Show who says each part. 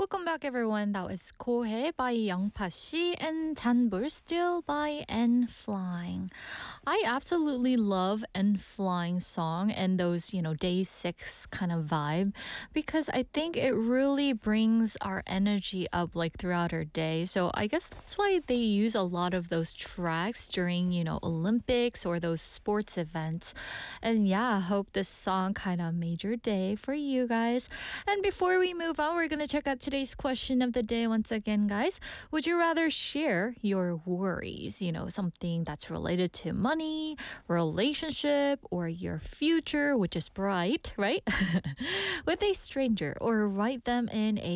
Speaker 1: Welcome back, everyone. That was Kohe by Youngpa Shi and Janbul Still by N Flying. I absolutely love N Flying song and those, day six kind of vibe because I think it really brings our energy up like throughout our day. So I guess that's why they use a lot of those tracks during, Olympics or those sports events. And yeah, I hope this song kind of made your day for you guys. And before we move on, we're going to check out today's question of the day once again, guys. Would you rather share your worries, something that's related to money, relationship, or your future, which is bright, right? with a stranger, or write them in a